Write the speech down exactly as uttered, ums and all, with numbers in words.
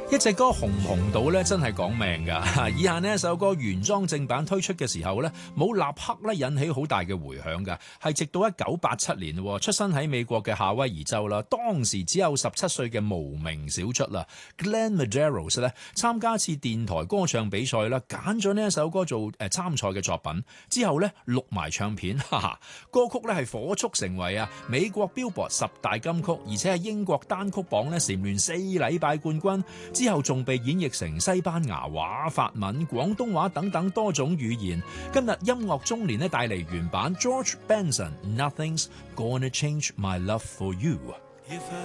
一隻歌紅唔紅到咧，真係講命噶。以下呢一首歌原裝正版推出嘅時候咧，冇立刻咧引起好大嘅迴響噶，係直到一九八七年，出生喺美國嘅夏威夷州啦，當時只有十七歲嘅無名小卒啦 Glenn Medeiros 咧，參加一次電台歌唱比賽啦，揀咗呢一首歌做誒參賽嘅作品，之後咧錄埋唱片，哈哈，歌曲咧係火速成為啊美國 Billboard 十大金曲，而且係英國單曲榜咧蟬聯四禮拜冠軍。之後仲被演繹成西班牙話、法文、廣東話等等多種語言。今日音樂中年咧帶嚟原版 George Benson Nothing's Gonna Change My Love For You。